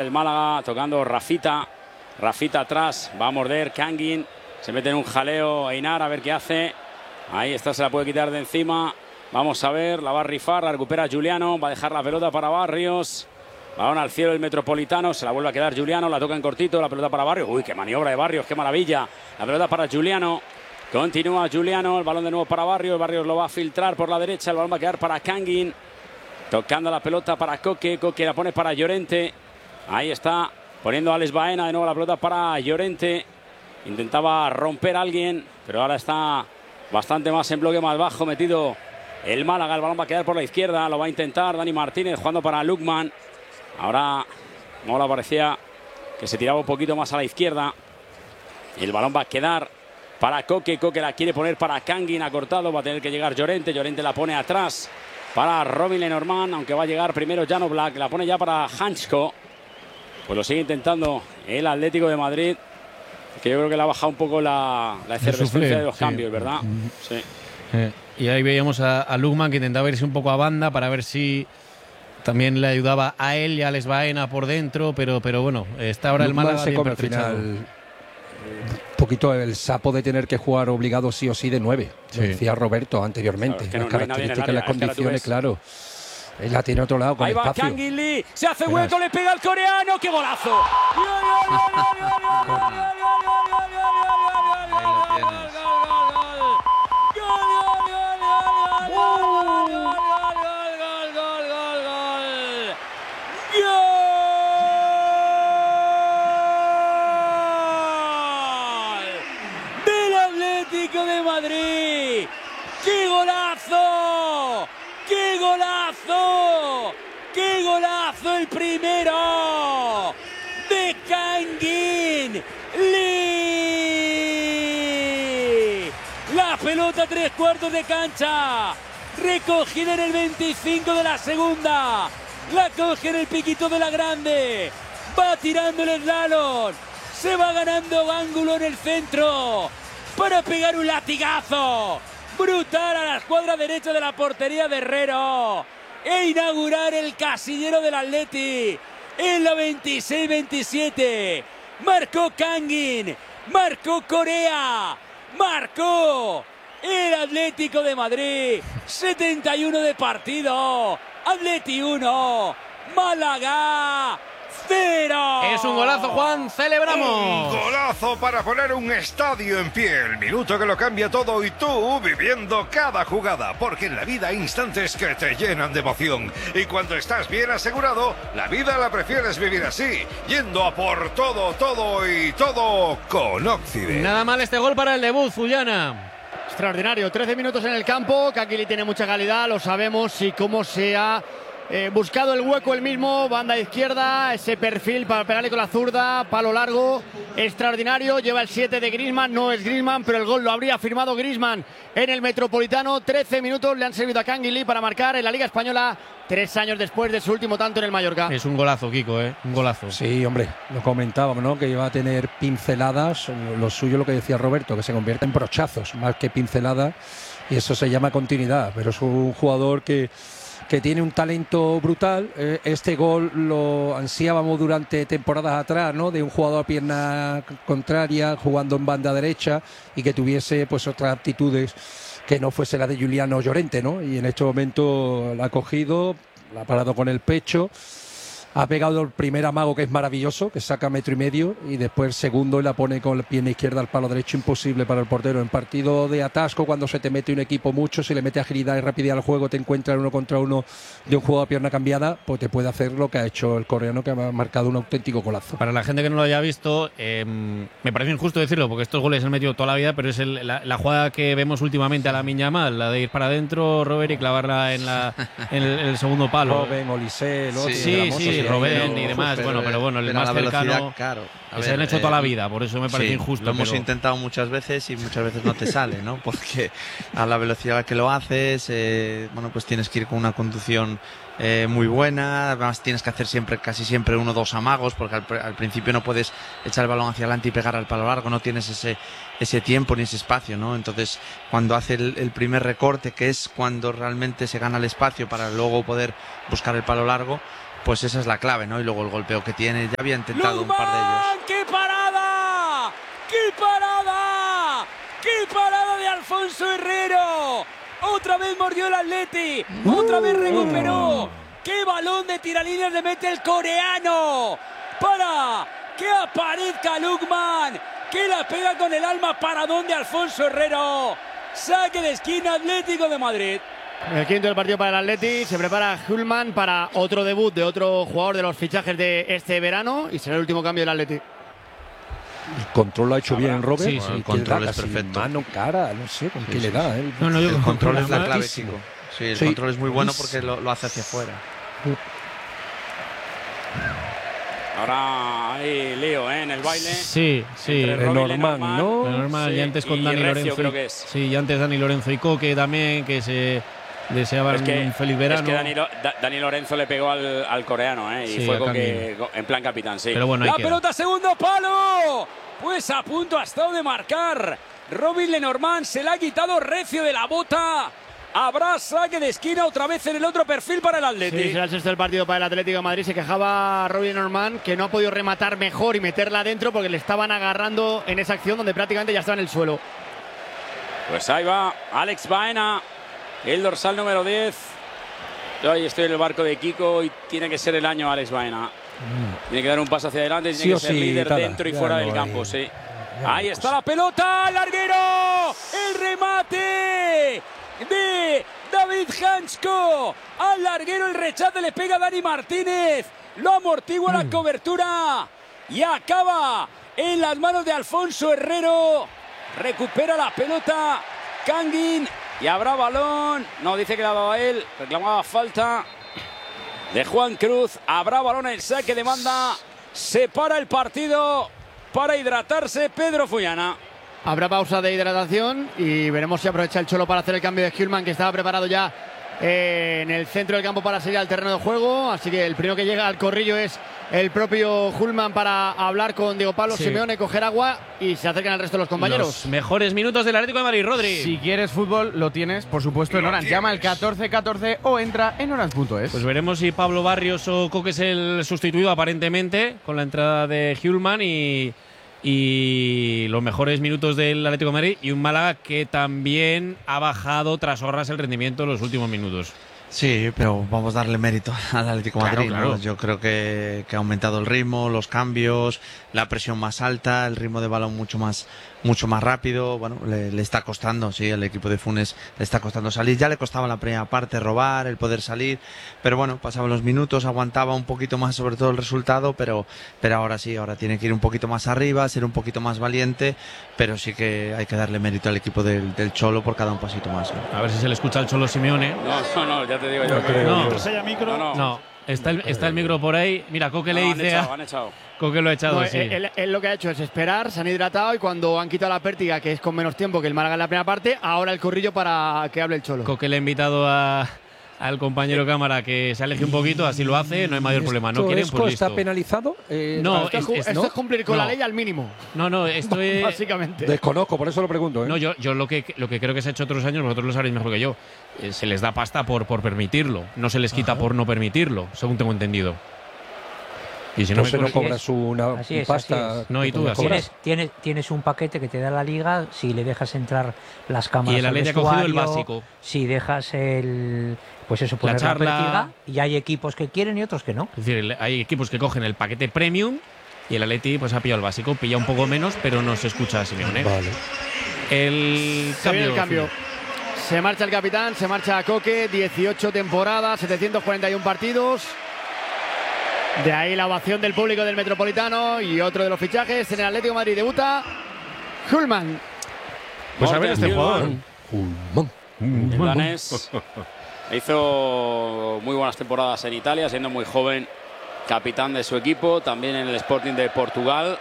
del Málaga, tocando Rafita. Rafita atrás, va a morder Kangin. Se mete en un jaleo Einar, a ver qué hace. Ahí está, se la puede quitar de encima. Vamos a ver, la va a rifar, la recupera Juliano. Va a dejar la pelota para Barrios. Balón al cielo el Metropolitano, se la vuelve a quedar Juliano. La toca en cortito, la pelota para Barrios. Uy, qué maniobra de Barrios, qué maravilla. La pelota para Juliano. Continúa Juliano, el balón de nuevo para Barrios. Barrios lo va a filtrar por la derecha. El balón va a quedar para Kangin. Tocando la pelota para Coque. Coque la pone para Llorente. Ahí está, poniendo a Alex Baena. De nuevo la pelota para Llorente. Intentaba romper a alguien, pero ahora está bastante más en bloque, más bajo metido el Málaga. El balón va a quedar por la izquierda. Lo va a intentar Dani Martínez jugando para Lukman. Ahora Mola parecía que se tiraba un poquito más a la izquierda. Y el balón va a quedar para Coque. Coque la quiere poner para Kangin. Ha cortado, va a tener que llegar Llorente. Llorente la pone atrás para Robin Lenormand, aunque va a llegar primero Jan Oblak. La pone ya para Hansko. Pues lo sigue intentando el Atlético de Madrid, que yo creo que le ha bajado un poco la efervescencia de los cambios, ¿verdad? Sí. Y ahí veíamos a Lukman, que intentaba irse un poco a banda para ver si también le ayudaba a él y a Alex Baena por dentro, pero bueno, está ahora Lukman el Málaga se bien come al pertrechado. final un poquito el sapo de tener que jugar obligado sí o sí de 9. Sí. Lo decía Roberto anteriormente. Claro, es que las no hay nadie en el características, área, las es que ahora tú condiciones, ves. claro. Él la tiene a otro lado con Ahí va espacio. Kangin Lee, se hace Verás. hueco, le pega al coreano. ¡Qué golazo! ¡Del Atlético de Madrid! ¡Qué golazo! ¡Qué golazo! ¡Qué golazo el primero! ¡De Kangin Lee! La pelota a 3/4 de cancha. Recogida en el 25 de la segunda. La coge en el piquito de la grande. Va tirando el slalom. Se va ganando ángulo en el centro para pegar un latigazo brutal a la escuadra derecha de la portería de Herrero e inaugurar el casillero del Atleti en la 26-27. Marcó Kangin, marcó Corea, marcó el Atlético de Madrid. 71 de partido, Atleti 1, Málaga 0. Es un golazo, Juan, celebramos. Un golazo para poner un estadio en pie. El minuto que lo cambia todo y tú viviendo cada jugada. Porque en la vida hay instantes que te llenan de emoción. Y cuando estás bien asegurado, la vida la prefieres vivir así. Yendo a por todo, todo y todo con Occident. Nada mal este gol para el debut, Zullana. Extraordinario, 13 minutos en el campo. Kakili tiene mucha calidad, lo sabemos, y cómo se ha buscado el hueco el mismo, banda izquierda, ese perfil para pegarle con la zurda, palo largo, extraordinario. Lleva el 7 de Griezmann, no es Griezmann, pero el gol lo habría firmado Griezmann en el Metropolitano. 13 minutos le han servido a Kangin Lee para marcar en la Liga Española 3 años después de su último tanto en el Mallorca. Es un golazo, Kiko, un golazo. Sí, hombre, lo comentábamos, ¿no? Que iba a tener pinceladas, lo suyo, lo que decía Roberto, que se convierte en brochazos más que pinceladas, y eso se llama continuidad. Pero es un jugador que tiene un talento brutal. Este gol lo ansiábamos durante temporadas atrás, ¿no? De un jugador a pierna contraria jugando en banda derecha y que tuviese pues otras aptitudes que no fuese la de Juliano Llorente, ¿no? Y en este momento la ha cogido, la ha parado con el pecho, ha pegado el primer amago, que es maravilloso, que saca 1,5 metros, y después el segundo y la pone con la pierna izquierda al palo derecho, imposible para el portero. En partido de atasco, cuando se te mete un equipo mucho, se le mete agilidad y rapidez al juego, te encuentras 1 contra 1 de un juego a pierna cambiada, pues te puede hacer lo que ha hecho el coreano, que ha marcado un auténtico golazo. Para la gente que no lo haya visto, me parece injusto decirlo, porque estos goles han metido toda la vida, pero es la jugada que vemos últimamente a Lamine Yamal, la de ir para adentro, Robert, y clavarla en el segundo palo. Robben, Olise, ¿no? Sí, Robben y demás, pero bueno, el más cercano, claro, se han hecho toda la vida, por eso me parece injusto. Lo hemos intentado muchas veces y muchas veces no te sale, ¿no? Porque a la velocidad a la que lo haces, pues tienes que ir con una conducción muy buena. Además tienes que hacer casi siempre 1 o 2 amagos, porque al principio no puedes echar el balón hacia adelante y pegar al palo largo, no tienes ese tiempo ni ese espacio, ¿no? Entonces, cuando hace el primer recorte, que es cuando realmente se gana el espacio para luego poder buscar el palo largo, pues esa es la clave, ¿no? Y luego el golpeo que tiene, ya había intentado un par de ellos. ¡Qué parada! ¡Qué parada! ¡Qué parada de Alfonso Herrero! Otra vez mordió el Atleti, otra vez recuperó. ¡Qué balón de tiralíneas le mete el coreano! Para que aparezca Lukman, que la pega con el alma. Paradón de Alfonso Herrero. Saque de esquina, Atlético de Madrid. El quinto del partido para el Atleti. Se prepara Hülman para otro debut de otro jugador de los fichajes de este verano y será el último cambio del Atleti. El control lo ha hecho bien Robert. Sí, el control es perfecto. Mano, cara, no sé, ¿con qué le da? El control es la clave, chico. Sí, el control es muy bueno porque lo hace hacia afuera. Ahora hay lío en el baile. Sí. Norman, ¿no? Normal, y antes con Dani Recio, Lorenzo. creo que es. Sí, y antes Dani Lorenzo y Coque también, que se deseaban un feliz verano. Es que Dani Lorenzo le pegó al coreano, y Sí, fue Coque en plan capitán, sí. Pero bueno, la pelota, segundo palo. Pues a punto ha estado de marcar Robin Lenormand. Se la ha quitado Recio de la bota. Habrá saque de esquina otra vez en el otro perfil para el Atleti. Sí, será el sexto del partido para el Atlético de Madrid. Se quejaba Robin Lenormand que no ha podido rematar mejor y meterla adentro porque le estaban agarrando en esa acción donde prácticamente ya estaba en el suelo. Pues ahí va Alex Baena, el dorsal número 10. Yo ahí estoy en el barco de Kiko y tiene que ser el año Alex Baena. Tiene que dar un paso hacia adelante, tiene que ser líder dentro y fuera del campo, sí. Ahí está la pelota, larguero, el remate de David Hansko al larguero, el rechace le pega a Dani Martínez, lo amortigua la cobertura y acaba en las manos de Alfonso Herrero. Recupera la pelota Kangin y habrá balón. No, dice que la daba él, reclamaba falta de Juan Cruz. Habrá balón en saque de banda. Se para el partido para hidratarse Pedro Fullana. Habrá pausa de hidratación y veremos si aprovecha el Cholo para hacer el cambio de Hülman, que estaba preparado ya en el centro del campo para salir al terreno de juego. Así que el primero que llega al corrillo es el propio Hülman para hablar con Diego Pablo Simeone, coger agua y se acercan al resto de los compañeros. Los mejores minutos del Atlético de Madrid, Rodri. Si quieres fútbol, lo tienes, por supuesto, en Orange. Llama al 1414 o entra en orange.es. Pues veremos si Pablo Barrios o Coque es el sustituido, aparentemente, con la entrada de Hülman y los mejores minutos del Atlético de Madrid y un Málaga que también ha bajado tras horas el rendimiento en los últimos minutos. Sí, pero vamos a darle mérito al Atlético de Madrid, claro. ¿no? Yo creo que ha aumentado el ritmo, los cambios, la presión más alta, el ritmo de balón mucho más rápido. Bueno, le está costando, sí, el equipo de Funes le está costando salir. Ya le costaba la primera parte robar, el poder salir, pero bueno, pasaban los minutos, aguantaba un poquito más sobre todo el resultado, pero ahora sí, ahora tiene que ir un poquito más arriba, ser un poquito más valiente, pero sí que hay que darle mérito al equipo del Cholo por cada un pasito más, ¿no? A ver si se le escucha al Cholo Simeone. No, ya te digo yo. No, está el micro por ahí. Mira, Coque le dice. Han echado. Coque lo ha echado, No, sí. él lo que ha hecho es esperar, se han hidratado y cuando han quitado la pértiga, que es con menos tiempo que el Málaga en la primera parte, ahora el corrillo para que hable el Cholo. Coque le ha invitado al compañero cámara que se aleje un poquito, así lo hace, no hay mayor problema. No quieren, pues listo. ¿Está penalizado? No, esto es cumplir con la ley al mínimo. No, esto es… Básicamente. Desconozco, por eso lo pregunto. No, yo lo que creo que se ha hecho otros años, vosotros lo sabréis mejor que yo, se les da pasta por permitirlo, no se les quita por no permitirlo, según tengo entendido. Y si no, no cobras una pasta. No, y tú tienes un paquete que te da la liga si le dejas entrar las cámaras. Y el Atleti ha cogido el básico. Si dejas poner la pértiga, y hay equipos que quieren y otros que no. Es decir, hay equipos que cogen el paquete premium y el Atleti pues ha pillado el básico, pilla un poco menos, pero no se escucha a Simeone. Vale. El cambio. Se marcha el capitán, se marcha Coque, 18 temporadas, 741 partidos. De ahí la ovación del público del Metropolitano y otro de los fichajes en el Atlético de Madrid debuta Hülman. Pues a ver este jugador. El danés hizo muy buenas temporadas en Italia, siendo muy joven, capitán de su equipo, también en el Sporting de Portugal.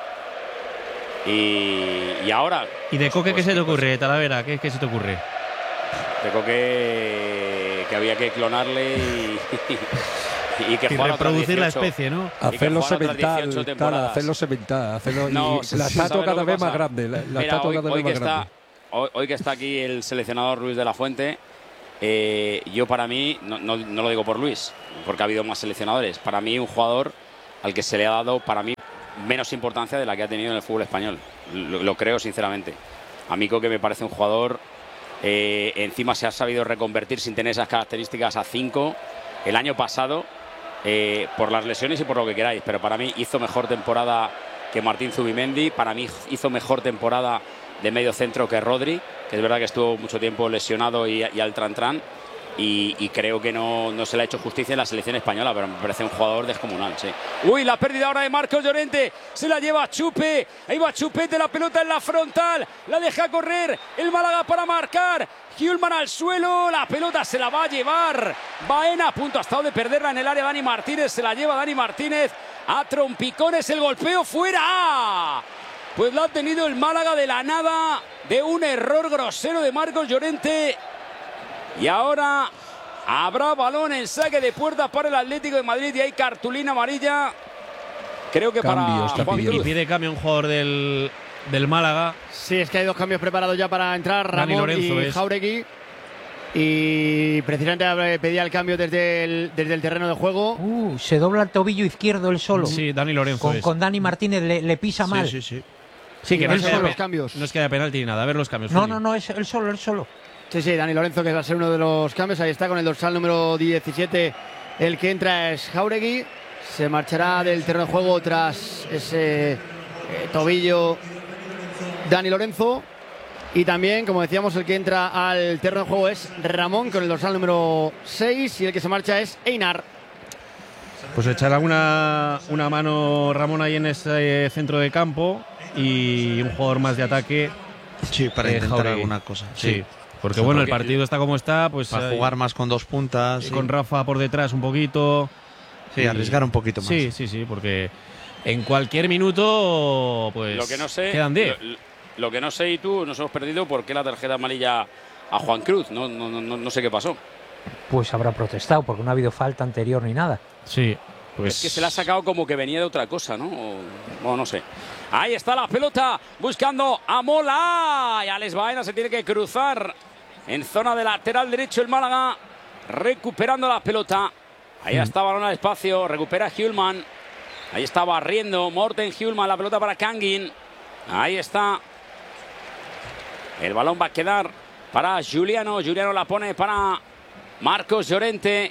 Y ahora… ¿Y de Coque qué se te ocurre, Talavera? ¿Qué se te ocurre? De Coque que había que clonarle y que jugara reproducir la especie, ¿no? Hacerlo semental, hacerlo no, la estatua cada vez más grande. Hoy que está aquí el seleccionador Luis de la Fuente, Yo para mí, no lo digo por Luis, porque ha habido más seleccionadores, para mí un jugador al que se le ha dado, para mí, menos importancia de la que ha tenido en el fútbol español. Lo creo sinceramente. A mí Coque me parece un jugador, encima se ha sabido reconvertir sin tener esas características a 5 el año pasado, por las lesiones y por lo que queráis, pero para mí hizo mejor temporada que Martín Zubimendi, para mí hizo mejor temporada de medio centro que Rodri, que es verdad que estuvo mucho tiempo lesionado y al tran-tran, y creo que no se le ha hecho justicia en la selección española, pero me parece un jugador descomunal, sí. Uy, la pérdida ahora de Marcos Llorente, se la lleva Chupe, ahí va Chupete, la pelota en la frontal, la deja correr el Málaga para marcar, Hjulmand al suelo, la pelota se la va a llevar Baena, a punto ha estado de perderla en el área Dani Martínez, se la lleva Dani Martínez a trompicones, el golpeo fuera. Pues lo ha tenido el Málaga de la nada, de un error grosero de Marcos Llorente. Y ahora habrá balón en saque de puerta para el Atlético de Madrid y hay cartulina amarilla. Creo que Cambios, para Juan Cruz. Y pide cambio un jugador del Málaga. Sí, es que hay 2 cambios preparados ya para entrar, Ramón Lorenzo y Jáuregui. Y precisamente pedía el cambio desde el terreno de juego. Se dobla el tobillo izquierdo él solo. Sí, Dani Lorenzo. Con Dani Martínez le pisa mal. Sí, que no es que haya penalti ni nada. A ver los cambios. No, es él solo. Sí, Dani Lorenzo, que va a ser uno de los cambios. Ahí está con el dorsal número 17. El que entra es Jáuregui. Se marchará del terreno de juego tras ese tobillo Dani Lorenzo. Y también, como decíamos, el que entra al terreno de juego es Ramón con el dorsal número 6. Y el que se marcha es Einar. Pues echará una mano Ramón ahí en ese centro de campo. Y un jugador más de ataque. Sí, para intentar Jáuregui. alguna cosa. Sí. Porque bueno, el partido está como está, pues para jugar más con 2 puntas. Con Rafa por detrás un poquito. Sí, arriesgar un poquito más. Sí, porque en cualquier minuto pues lo que no sé, quedan 10. Lo que no sé, y tú, nos hemos perdido por qué la tarjeta amarilla a Juan Cruz. No sé qué pasó. Pues habrá protestado porque no ha habido falta anterior ni nada. Sí, pues es que se la ha sacado como que venía de otra cosa, ¿no? O no sé. Ahí está la pelota buscando a Mola. Y Alex Baena se tiene que cruzar en zona de lateral derecho el Málaga, recuperando la pelota. Ahí está balón al espacio, recupera Hjulmand. Ahí está barriendo Morten Hjulmand, la pelota para Kangin. Ahí está. El balón va a quedar para Juliano. Juliano la pone para Marcos Llorente.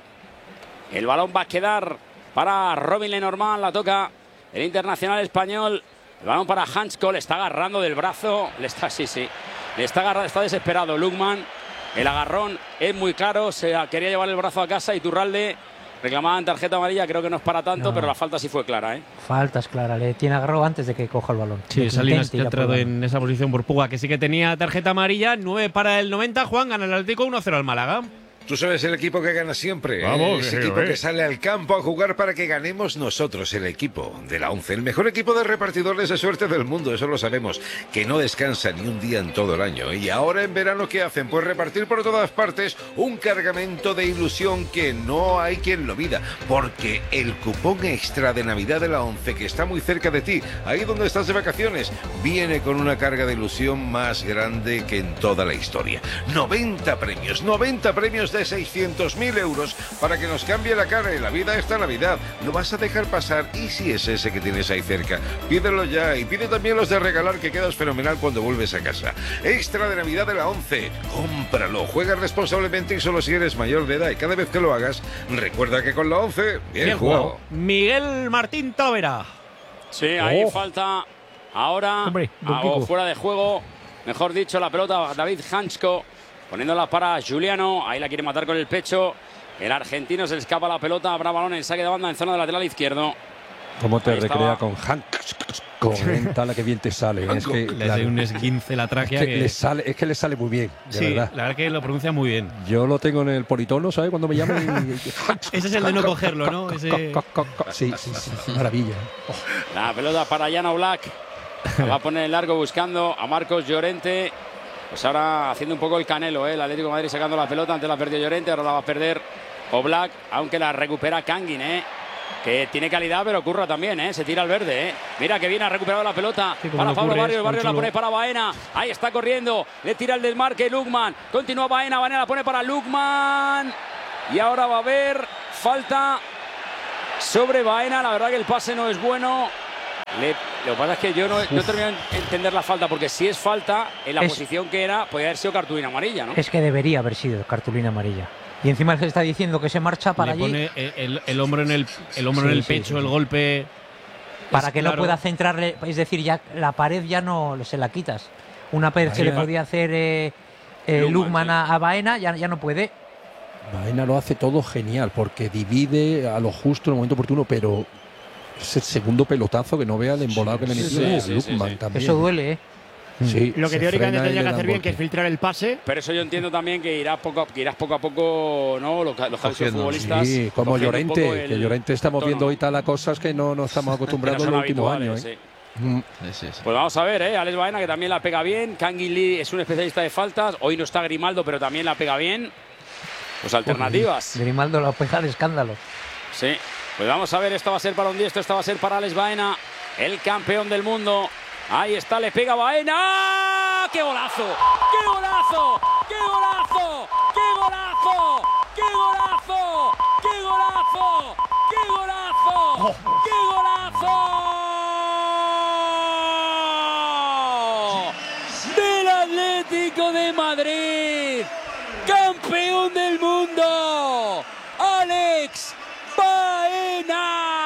El balón va a quedar para Robin Lenormand. La toca el internacional español. El balón para Hansko. Le está agarrando del brazo. Le está agarrando, está desesperado Lukman. El agarrón es muy claro. Se quería llevar el brazo a casa. Iturralde reclamaba en tarjeta amarilla. Creo que no es para tanto, pero la falta sí fue clara, ¿eh? Falta es clara. Le tiene agarrado antes de que coja el balón. Sí, Salinas que ha entrado en esa posición por Puga, que sí que tenía tarjeta amarilla. 9 para el 90. Juan, gana el Atlético 1-0 al Málaga. Tú sabes, el equipo que gana siempre. Vamos, ese equipo que sale al campo a jugar para que ganemos nosotros, el equipo de la ONCE. El mejor equipo de repartidores de suerte del mundo, eso lo sabemos. Que no descansa ni un día en todo el año. Y ahora en verano, ¿qué hacen? Pues repartir por todas partes un cargamento de ilusión que no hay quien lo mida. Porque el cupón extra de Navidad de la ONCE, que está muy cerca de ti, ahí donde estás de vacaciones, viene con una carga de ilusión más grande que en toda la historia. 90 premios de 600.000 euros para que nos cambie la cara y la vida esta Navidad. ¿Lo vas a dejar pasar? ¿Y si es ese que tienes ahí cerca? Pídelo ya y pide también los de regalar, que quedas fenomenal cuando vuelves a casa. Extra de Navidad de la ONCE. Cómpralo, juega responsablemente y solo si eres mayor de edad. Y cada vez que lo hagas, recuerda que con la ONCE, bien jugado. Miguel Martín Tavera. Sí, ahí falta ahora. Hombre, o fuera de juego. Mejor dicho, la pelota David Hansko. Poniéndola para Juliano, ahí la quiere matar con el pecho. El argentino se le escapa la pelota, habrá balón en saque de banda en zona de lateral izquierdo. ¿Cómo te Ahí recrea estaba. con Hank? Comenta que bien te sale. Es que Le da un esguince la tráquea. es que le sale muy bien, de sí, verdad. la verdad que lo pronuncia muy bien. Yo lo tengo en el politono, ¿sabes? Cuando me llaman. Ese es el de no cogerlo, ¿no? Ese... Sí, maravilla. La pelota para Jan Oblak. La va a poner en largo buscando a Marcos Llorente. Pues ahora haciendo un poco el Canelo, el Atlético de Madrid sacando la pelota. Antes la perdió Llorente, ahora la va a perder Oblak, aunque la recupera Kangin, que tiene calidad, pero Curra también, ¿eh? Se tira al verde, ¿eh? Mira que viene, ha recuperado la pelota para Pablo Barrios. Barrios la pone para Baena. Ahí está corriendo. Le tira el desmarque Lukman. Continúa Baena. Baena la pone para Lukman. Y ahora va a haber falta sobre Baena. La verdad que el pase no es bueno. Lo que pasa es que yo no termino de entender la falta, porque si es falta, en la posición que era, podría haber sido cartulina amarilla, ¿no? Es que debería haber sido cartulina amarilla. Y encima se está diciendo que se marcha para allí. Le pone el hombro en el pecho, el golpe. Para que no pueda centrarle, es decir, ya la pared ya no se la quitas. Una pared que le podía hacer Lukman a Baena, ya no puede. Baena lo hace todo genial, porque divide a lo justo en el momento oportuno, pero ese segundo pelotazo que no vea el embolado que le metió a Lukman también. Eso duele, ¿eh? Sí, lo que teóricamente tendría que hacer bien, que es filtrar el pase. Pero eso yo entiendo también que irás poco a poco, ¿no? Los futbolistas. Sí, como Llorente, que Llorente estamos viendo ahorita las cosas que no estamos acostumbrados en los últimos años. Sí. Pues vamos a ver, Alex Baena, que también la pega bien. Kangin Lee es un especialista de faltas. Hoy no está Grimaldo, pero también la pega bien. Pues alternativas. Grimaldo la pega de escándalo. Sí, pues vamos a ver, esto va a ser para un diestro, esta va a ser para Alex Baena, el campeón del mundo. Ahí está, le pega Baena. ¡Qué golazo! ¡Qué golazo! ¡Qué golazo! ¡Qué golazo! ¡Qué golazo! ¡Qué golazo! ¡Qué golazo! ¡Qué golazo! Del Atlético de Madrid, campeón del mundo, Alex Baena.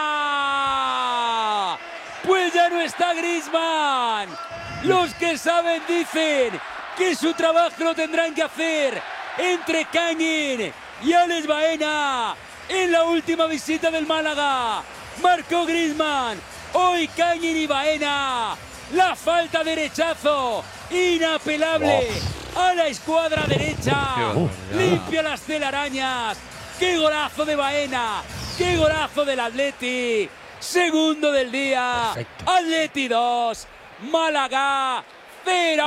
Pues ya no está Griezmann. Los que saben dicen que su trabajo lo tendrán que hacer entre Kangin y Alex Baena. En la última visita del Málaga marcó Griezmann. Hoy Kangin y Baena. La falta derechazo inapelable a la escuadra derecha. Limpia las telarañas. ¡Qué golazo de Baena! ¡Qué golazo del Atleti! Segundo del día. Perfecto. Atleti 2, Málaga 0.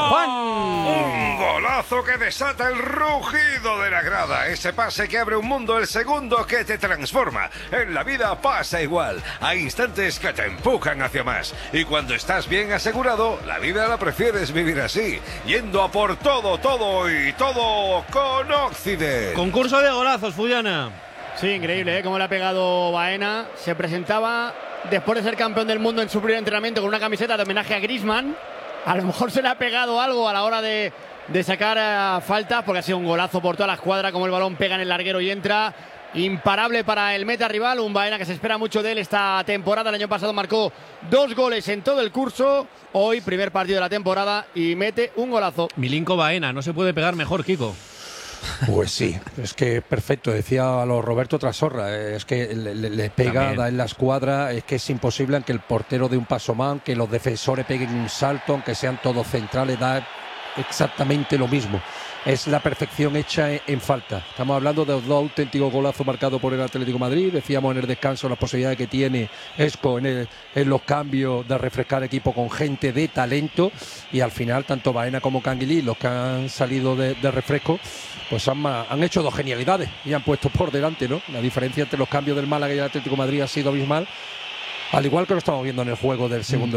Un golazo que desata el rugido de la grada. Ese pase que abre un mundo, el segundo que te transforma. En la vida pasa igual. Hay instantes que te empujan hacia más. Y cuando estás bien asegurado, la vida la prefieres vivir así. Yendo a por todo y todo con Occident. Concurso de golazos, Fullana. Sí, increíble, ¿eh? Cómo le ha pegado Baena. Se presentaba después de ser campeón del mundo en su primer entrenamiento con una camiseta de homenaje a Griezmann. A lo mejor se le ha pegado algo a la hora de sacar faltas, porque ha sido un golazo por toda la escuadra, como el balón pega en el larguero y entra. Imparable para el meta rival, un Baena que se espera mucho de él esta temporada. El año pasado marcó 2 goles en todo el curso. Hoy, primer partido de la temporada y mete un golazo. Milinko Baena, no se puede pegar mejor, Kiko. Pues sí, es que perfecto, decía a lo Roberto Trasorra, es que le pega, también da en la escuadra, es que es imposible, aunque el portero dé un paso más, que los defensores peguen un salto, aunque sean todos centrales, da exactamente lo mismo. Es la perfección hecha en falta. Estamos hablando de los 2 auténticos golazos marcados por el Atlético de Madrid. Decíamos en el descanso las posibilidades que tiene Esco en los cambios de refrescar equipo con gente de talento. Y al final, tanto Baena como Kangin, los que han salido de refresco, pues han hecho 2 genialidades y han puesto por delante, ¿no? La diferencia entre los cambios del Málaga y el Atlético de Madrid ha sido abismal. Al igual que lo estamos viendo en el juego del segundo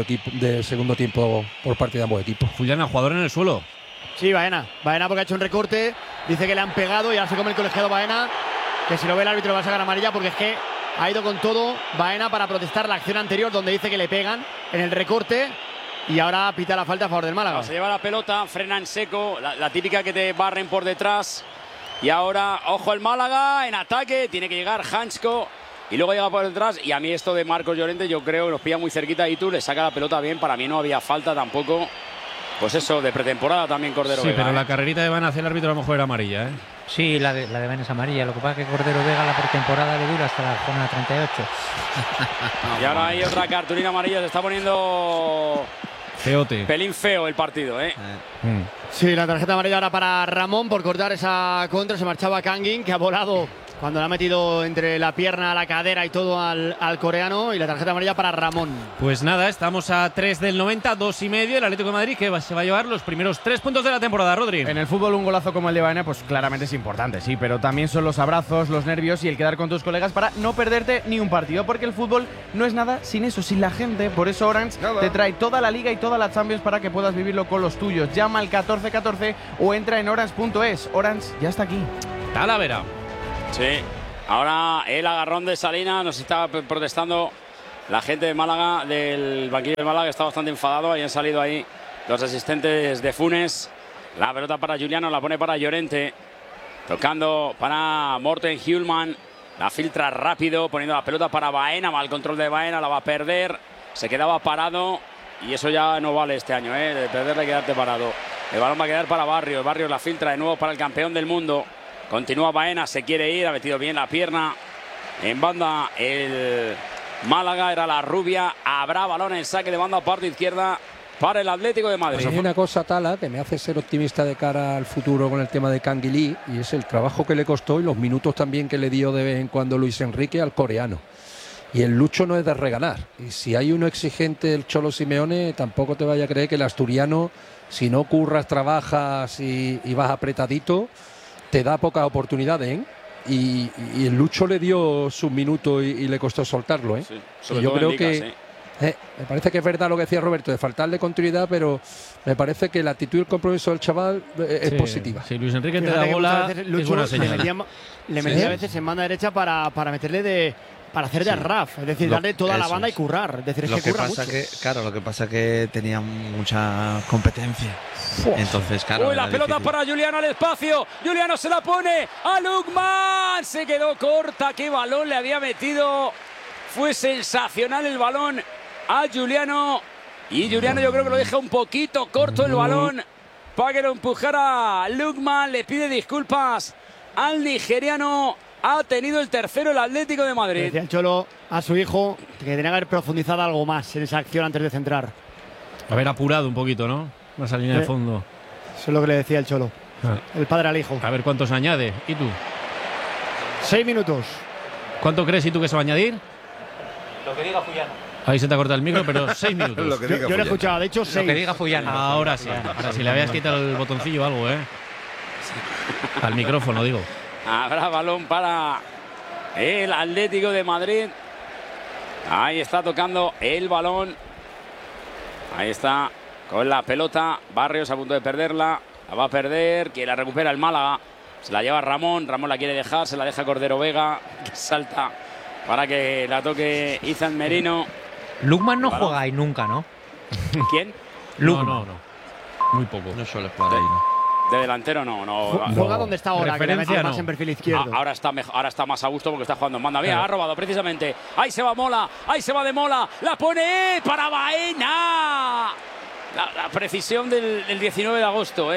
tiempo por parte de ambos equipos. Fullana, jugador en el suelo. Sí, Baena porque ha hecho un recorte, dice que le han pegado y ahora se come el colegiado Baena, que si lo ve el árbitro va a sacar amarilla, porque es que ha ido con todo Baena para protestar la acción anterior donde dice que le pegan en el recorte y ahora pita la falta a favor del Málaga. Se lleva la pelota, frena en seco, la típica que te barren por detrás. Y ahora, ojo el Málaga en ataque, tiene que llegar Hansko y luego llega por detrás. Y a mí esto de Marcos Llorente, yo creo que nos pilla muy cerquita y tú le saca la pelota bien. Para mí no había falta tampoco. Pues eso, de pretemporada también Cordero Vega. Sí, pero la carrerita de Baena hacia el árbitro a lo mejor era amarilla, ¿eh? Sí, la de Baena es amarilla. Lo que pasa es que Cordero Vega la pretemporada le dura hasta la jornada 38. Y ahora hay otra cartulina amarilla. Se está poniendo feote. Pelín feo el partido, ¿eh? Sí, la tarjeta amarilla ahora para Ramón por cortar esa contra. Se marchaba Kangin, que ha volado cuando le ha metido entre la pierna, la cadera y todo al coreano, y la tarjeta amarilla para Ramón. Pues nada, estamos a 3 del 90, 2,5. El Atlético de Madrid que se va a llevar los primeros 3 puntos de la temporada, Rodri. En el fútbol un golazo como el de Baena pues claramente es importante, sí, pero también son los abrazos, los nervios y el quedar con tus colegas para no perderte ni un partido, porque el fútbol no es nada sin eso, sin la gente. Por eso Orange te trae toda la Liga y toda la Champions para que puedas vivirlo con los tuyos. Llama al 1414 o entra en orange.es. Orange ya está aquí. Talavera. Sí, ahora el agarrón de Salinas, nos está protestando la gente de Málaga, del banquillo de Málaga, está bastante enfadado. Ahí han salido ahí los asistentes de Funes. La pelota para Juliano, la pone para Llorente, tocando para Morten Hjulman, la filtra rápido, poniendo la pelota para Baena, mal control de Baena, la va a perder, se quedaba parado y eso ya no vale este año, de perderle, quedarte parado. El balón va a quedar para Barrios, Barrios la filtra de nuevo para el campeón del mundo. Continúa Baena, se quiere ir, ha metido bien la pierna. En banda el Málaga, era la rubia. Habrá balón en saque de banda parte izquierda para el Atlético de Madrid. Pues hay una cosa, Tala, que me hace ser optimista de cara al futuro con el tema de Canguilí, y es el trabajo que le costó y los minutos también que le dio de vez en cuando Luis Enrique al coreano. Y el Lucho no es de regalar. Y si hay uno exigente, el Cholo Simeone, tampoco te vaya a creer que el asturiano, si no curras, trabajas y vas apretadito, te da pocas oportunidades, ¿eh? Y el Lucho le dio sus minutos y le costó soltarlo, ¿eh? Sí, y yo creo Liga, que sí. Me parece que es verdad lo que decía Roberto, de faltarle continuidad, pero me parece que la actitud y el compromiso del chaval es positiva. Si Luis Enrique te Fíjate da que bola, muchas veces Lucho es buena señal. le metía a veces en banda derecha para meterle para hacer de arraf, es decir, darle toda la banda y currar. Es decir, Lo que curra pasa mucho. lo que pasa que tenía mucha competencia. Entonces, claro. Uy, la pelota para Juliano al espacio. Juliano se la pone a Lukman. Se quedó corta. Qué balón le había metido. Fue sensacional el balón a Juliano. Y Juliano yo creo que lo deja un poquito corto el balón para que lo empujara Lukman. Le pide disculpas al nigeriano. Ha tenido el tercero el Atlético de Madrid. Decía el Cholo a su hijo que tenía que haber profundizado algo más en esa acción antes de centrar. Haber apurado un poquito, ¿no? Más a línea de fondo. Eso es lo que le decía el Cholo. El padre al hijo. A ver cuántos añade. ¿Y tú? 6 minutos. ¿Cuánto crees, y tú, que se va a añadir? Lo que diga Fullano. Ahí se te ha cortado el micro, pero 6 minutos. Yo lo he escuchado, de hecho 6. Lo que diga Fullano. Ahora sí. Ahora sí, le habías quitado el botoncillo o algo, ¿eh? Al micrófono, digo. Habrá balón para el Atlético de Madrid. Ahí está tocando el balón. Ahí está con la pelota. Barrios a punto de perderla. La va a perder. Quiere la recupera el Málaga. Se la lleva Ramón. Ramón la quiere dejar. Se la deja Cordero Vega. Que salta para que la toque Izan Merino. Lukman no juega ahí nunca, ¿no? ¿Quién? Lukman. No. Muy poco. No suele jugar ahí, ¿no? De delantero no. Juega donde está ahora, que le mete más en perfil izquierdo. Ahora está más a gusto porque está jugando en banda. Mira, ha robado precisamente. Ahí se va Mola, ahí se va de Mola. La pone para Baena. La precisión del 19 de agosto.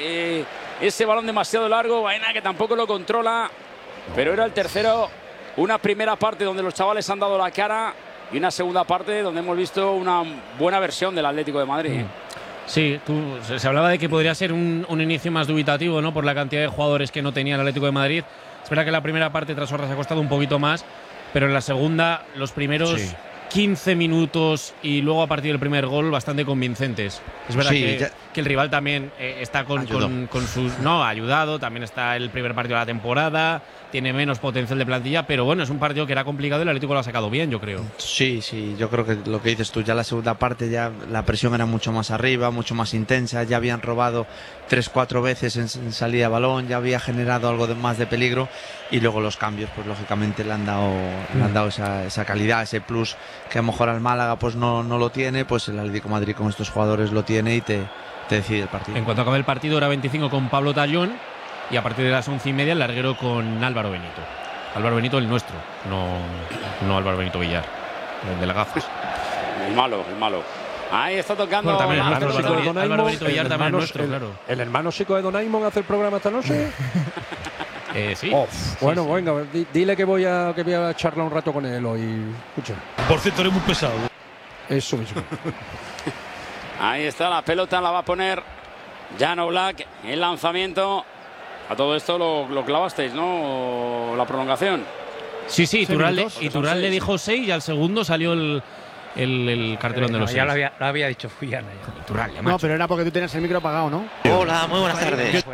Ese balón demasiado largo. Baena que tampoco lo controla. Pero era el tercero. Una primera parte donde los chavales han dado la cara. Y una segunda parte donde hemos visto una buena versión del Atlético de Madrid. Sí, se hablaba de que podría ser un inicio más dubitativo, ¿no? Por la cantidad de jugadores que no tenía el Atlético de Madrid. Es verdad que la primera parte tras Horras ha costado un poquito más, pero en la segunda, los primeros 15 minutos y luego a partir del primer gol, bastante convincentes. Es verdad que el rival también está con sus... No, ha ayudado, también está el primer partido de la temporada, tiene menos potencial de plantilla, pero bueno, es un partido que era complicado y el Atlético lo ha sacado bien, yo creo. Sí, yo creo que lo que dices tú, ya la segunda parte ya la presión era mucho más arriba, mucho más intensa, ya habían robado 3-4 veces en salida de balón, ya había generado algo más de peligro y luego los cambios, pues lógicamente le han dado esa calidad, ese plus que a lo mejor al Málaga pues no lo tiene, pues el Atlético de Madrid con estos jugadores lo tiene y te decide el partido. En cuanto acabe el partido, hora 25 con Pablo Tallón y a partir de las 11:30 el larguero con Álvaro Benito. Álvaro Benito el nuestro, no Álvaro Benito Villar, el de las gafas. El malo. Ahí está tocando. Bueno, también Álvaro Benito Villar también es nuestro, claro. ¿El hermano chico de Don Aimon hace el programa esta noche? Sí. Bueno, venga, dile que voy a charlar un rato con él hoy. Escucha. Por cierto, eres muy pesado. Eso mismo. Ahí está la pelota, la va a poner Jan Oblak. El lanzamiento A todo esto lo clavasteis, ¿no? La prolongación. Sí, Iturralde le dijo 6 y al segundo salió el cartelón de los 6. Ya lo había dicho Fullana. Iturralde, No, pero era porque tú tenías el micro apagado, ¿no? Hola, muy buenas tardes.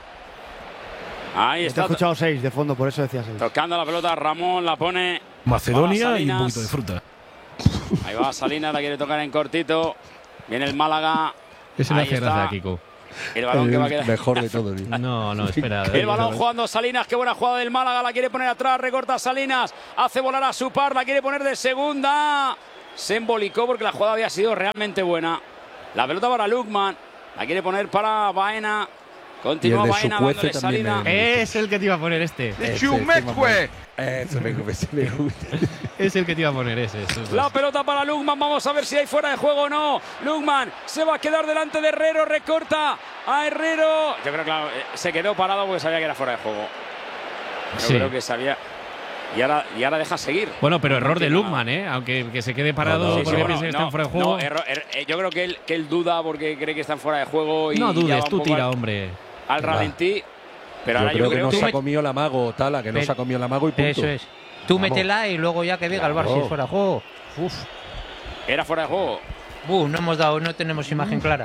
Ahí Te he está. escuchado 6 de fondo, por eso decía 6. Tocando la pelota, Ramón la pone. Macedonia y un poquito de fruta. Ahí va Salinas, la quiere tocar en cortito. Viene el Málaga. Ese le hace gracia a Kiko. El balón que va a quedar. Mejor de todo. No, espera. El balón jugando Salinas, qué buena jugada del Málaga, la quiere poner atrás, recorta Salinas, hace volar a su par, la quiere poner de segunda. Se embolicó porque la jugada había sido realmente buena. La pelota para Lukman, la quiere poner para Baena. Continúa Baena dándole salida. Es el que te iba a poner este. Eso me gusta. Es el que te iba a poner ese. La pelota para Lukman, vamos a ver si hay fuera de juego o no. Lukman se va a quedar delante de Herrero, recorta a Herrero. Yo creo que se quedó parado porque sabía que era fuera de juego. Yo creo que sabía. Y ahora deja seguir. Bueno, pero error de Lukman, aunque que se quede parado porque piensa que está en fuera de juego. Yo creo que él duda porque cree que está en fuera de juego. Y no dudes, tú tira, al, hombre. Al ralentí. Pero yo ahora creo que no se ha comido el amago, Tala, que no se ha comido el amago y punto. Eso es. Tú métela y luego ya que diga el Bar si es fuera de juego. Uf. Era fuera de juego. No tenemos imagen clara.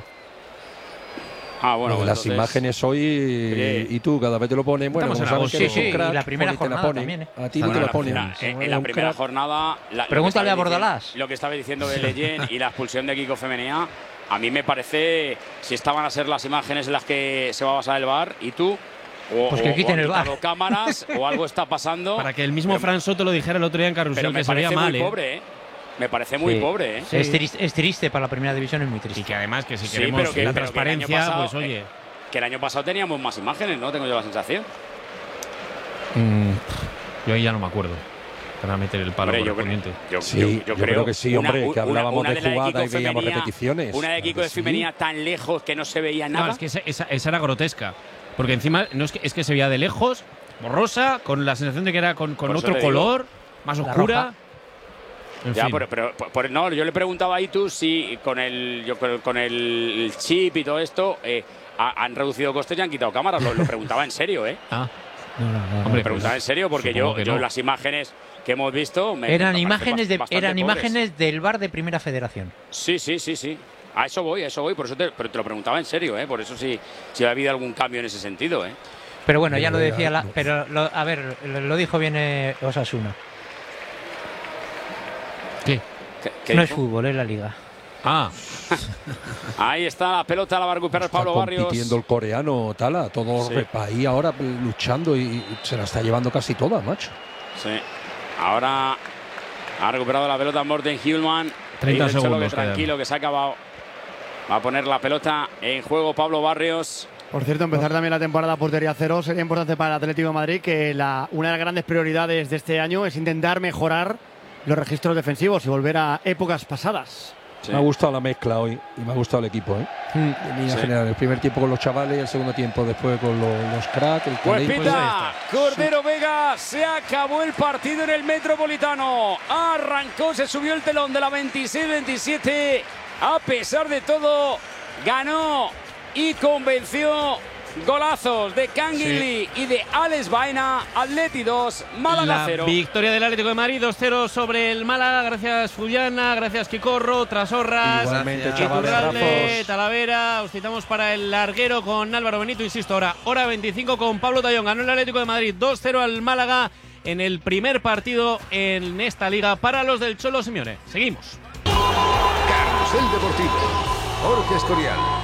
Bueno, las imágenes hoy y tú cada vez te lo pones. Bueno, sabes que sí, crack, y la primera jornada también. A ti no te la ponen. En la primera jornada. Pregúntale a Bordalás. Lo que estaba diciendo de Leyen y la expulsión de Kiko Femenía, a mí me parece, si esta van a ser las imágenes en las que se va a basar el VAR y tú. Pues que quiten el VAR. Cámaras o algo está pasando. Para que el mismo Fran Soto lo dijera el otro día en Carrusel, que se veía mal. Pobre, Me parece muy pobre, Sí. Es triste para la primera división, es muy triste. Y que además que si queremos la transparencia, pasado, pues oye. Que el año pasado teníamos más imágenes, ¿no? Tengo yo la sensación. Yo ahí ya no me acuerdo. Para meter el palo correspondiente. Yo creo que sí, hombre, que hablábamos de jugada y veíamos repeticiones. Una de Kiko de Femenía tan lejos que no se veía nada. No, es que esa era grotesca. Porque encima no es que se veía de lejos, borrosa, con la sensación de que era con otro color, más oscura. Ya, pero no, yo le preguntaba a Itu si con el chip y todo esto han reducido costes y han quitado cámaras. Lo preguntaba en serio, No. Hombre, preguntaba en serio porque yo las imágenes que hemos visto eran imágenes del VAR de Primera Federación. Sí. A eso voy, por eso pero te lo preguntaba en serio, por eso si ha habido algún cambio en ese sentido, Pero bueno, ya lo decía, a ver, lo dijo bien Osasuna. ¿Qué no dijo? Es fútbol, es la liga. Ahí está la pelota, la va a recuperar Pablo Barrios. Está compitiendo el coreano, Tala, todo el país ahora luchando y se la está llevando casi toda, macho. Sí, ahora ha recuperado la pelota Morten Hjulman. 30 segundos. Tranquilo, que se ha acabado. Va a poner la pelota en juego Pablo Barrios. Por cierto, empezar también la temporada portería cero sería importante para el Atlético de Madrid, que una de las grandes prioridades de este año es intentar mejorar los registros defensivos y volver a épocas pasadas. Sí. Me ha gustado la mezcla hoy y me ha gustado el equipo, En general, el primer tiempo con los chavales y el segundo tiempo después con los cracks. Pues pita, Cordero Vega, se acabó el partido en el Metropolitano. Arrancó, se subió el telón de la 26-27. A pesar de todo, ganó y convenció. Golazos de Canguilí y de Alex Baena. Atleti 2, Málaga 0. Victoria del Atlético de Madrid 2-0 sobre el Málaga. Gracias Fullana, gracias Quicorro, Trasorras, igualmente, Iturralde, Talavera. Os citamos para el larguero con Álvaro Benito. Insisto, hora 25 con Pablo Tallón. Ganó el Atlético de Madrid 2-0 al Málaga en el primer partido en esta liga para los del Cholo Simeone. Seguimos. Carrusel Deportivo. Jorge Escorial.